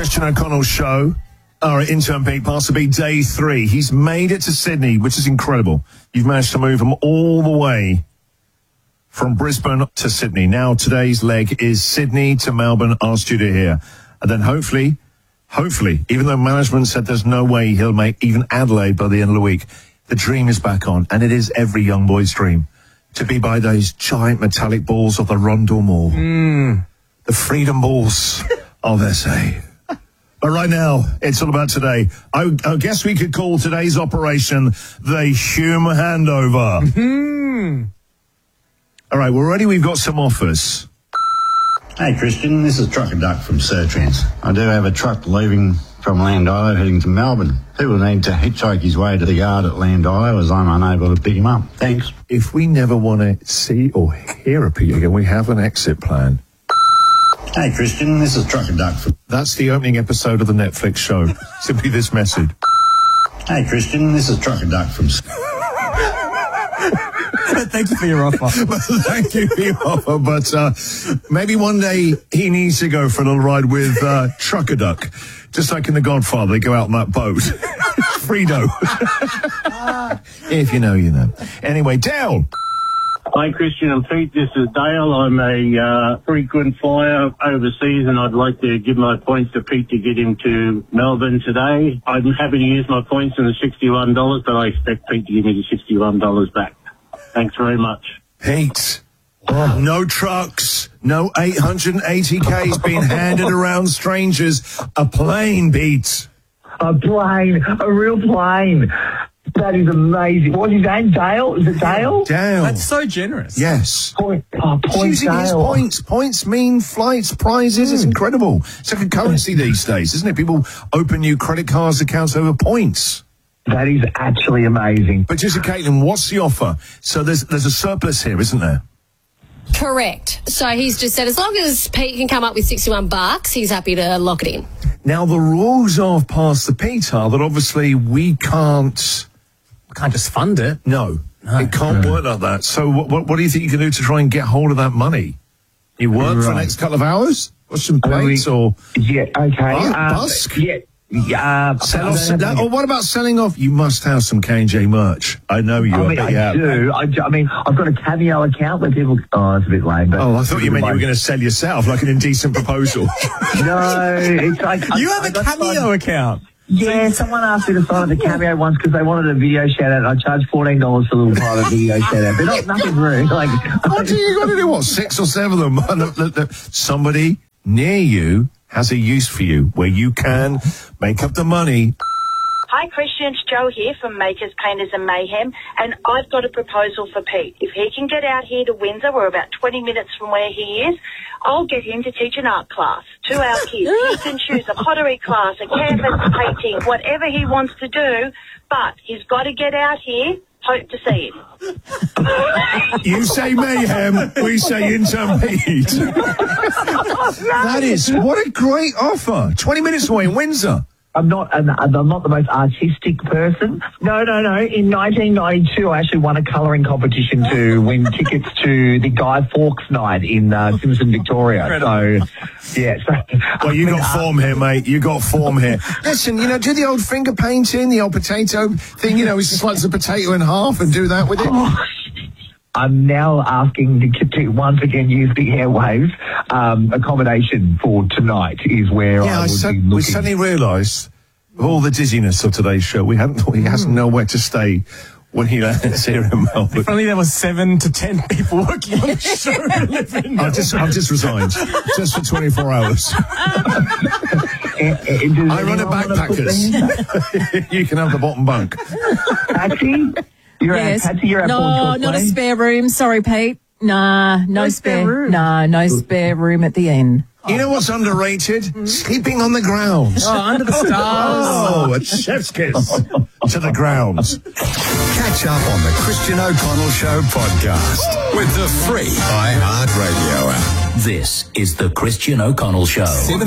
Christian O'Connell show. Our intern Pete Parsley, day 3. He's made it to Sydney, which is incredible. You've managed to move him all the way from Brisbane to Sydney. Now today's leg is Sydney to Melbourne, asked you to hear. And then hopefully, even though management said there's no way he'll make even Adelaide by the end of the week, the dream is back on. And it is every young boy's dream to be by those giant metallic balls of the Rondell Mall. The freedom balls of SA. But right now, it's all about today. I guess we could call today's operation the Hume Handover. All right, we're ready. We've got some offers. Hey, Christian, this is Trucker Duck from Surtrans. I do have a truck leaving from Landilo heading to Melbourne. He will need to hitchhike his way to the yard at Landilo as I'm unable to pick him up. Thanks. If we never want to see or hear a Pete again, we have an exit plan. Hey, Christian, this is Trucker Duck from... That's the opening episode of the Netflix show. Simply this message. Hey, Christian, this is Trucker Duck from... Thank you for your offer. Thank you for your offer, but maybe one day he needs to go for a little ride with Trucker Duck. Just like in The Godfather, they go out on that boat. Frito. If you know, you know. Anyway, Dale. Hi, Christian and Pete. This is Dale. I'm a frequent flyer overseas, and I'd like to give my points to Pete to get him to Melbourne today. I'm happy to use my points in the $61, but I expect Pete to give me the $61 back. Thanks very much. Pete, no trucks, no 880Ks being handed around strangers. A plane, Pete. A plane, a real plane. That is amazing. What's his name? Dale? Is it Dale? Dale. That's so generous. Yes. Point Choosing Dale. his points. Points mean flights, prizes. It's incredible. It's like a currency these days, isn't it? People open new credit cards accounts over points. That is actually amazing. But just, Caitlin, what's the offer? So there's a surplus here, isn't there? Correct. So he's just said as long as Pete can come up with $61, he's happy to lock it in. Now, the rules of Pass the Pete are that obviously we can't just fund it. No, it can't work like that. So what do you think you can do to try and get hold of that money? You work for the next couple of hours? Watch some plates or... Yeah, okay. Busk? Yeah. Sell off or what about selling off? You must have some K&J merch. I know you. I do. I mean, I've got a Cameo account where people... Oh, it's a bit lame. But I thought you meant you were going to sell yourself, like an indecent proposal. No, it's like... You have a Cameo account. Yeah, someone asked me to sign up the Cameo once because they wanted a video shout out. I charged $14 for a little private video shout out. But nothing rude. Like, what do you got to do? What, 6 or 7 of them? Somebody near you has a use for you where you can make up the money. Hi, Christian. It's Jo here from Makers, Painters and Mayhem, and I've got a proposal for Pete. If he can get out here to Windsor, we're about 20 minutes from where he is, I'll get him to teach an art class to our kids. He can choose a pottery class, a canvas painting, whatever he wants to do, but he's got to get out here. Hope to see him. You say mayhem, we say intern Pete. That is, what a great offer. 20 minutes away in Windsor. I'm not the most artistic person. No. In 1992, I actually won a colouring competition to win tickets to the Guy Fawkes night in Simpson, Victoria. So, yeah. Well, you got form here, mate. You got form here. Listen, do the old finger painting, the old potato thing. It's just like the potato in half and do that with it. I'm now asking to once again use the airwaves. Accommodation for tonight is where I would be looking. We suddenly realised, with all the dizziness of today's show, he has nowhere to stay when he lands here in Melbourne. If only there was 7 to 10 people working on the show to live in Melbourne. I've just resigned, just for 24 hours. I run a backpackers. You can have the bottom bunk. Patsy? You're No, not a spare room. Sorry, Pete. Nah, no spare room. Nah, no spare room at the end. You know what's underrated? Sleeping on the grounds. Oh, under the stars. Oh, a chef's kiss to the grounds. Catch up on the Christian O'Connell Show podcast with the free iHeartRadio app. This is the Christian O'Connell Show.